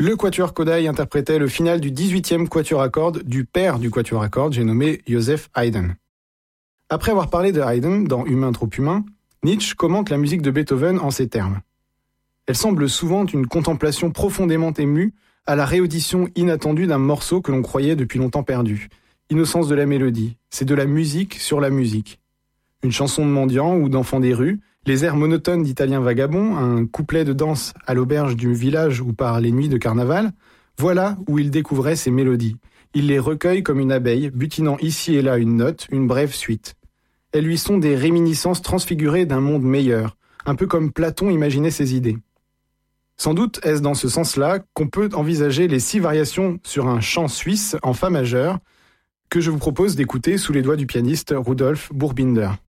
Le quatuor Kodály interprétait le final du 18e quatuor à cordes du père du quatuor à cordes, j'ai nommé Joseph Haydn. Après avoir parlé de Haydn dans Humain trop humain, Nietzsche commente la musique de Beethoven en ces termes. Elle semble souvent une contemplation profondément émue à la réaudition inattendue d'un morceau que l'on croyait depuis longtemps perdu. Innocence de la mélodie, c'est de la musique sur la musique. Une chanson de mendiant ou d'enfant des rues, les airs monotones d'Italiens vagabonds, un couplet de danse à l'auberge du village ou par les nuits de carnaval, voilà où il découvrait ces mélodies. Il les recueille comme une abeille, butinant ici et là une note, une brève suite. Elles lui sont des réminiscences transfigurées d'un monde meilleur, un peu comme Platon imaginait ses idées. Sans doute est-ce dans ce sens-là qu'on peut envisager les 6 variations sur un chant suisse en fa majeur que je vous propose d'écouter sous les doigts du pianiste Rudolf Buchbinder.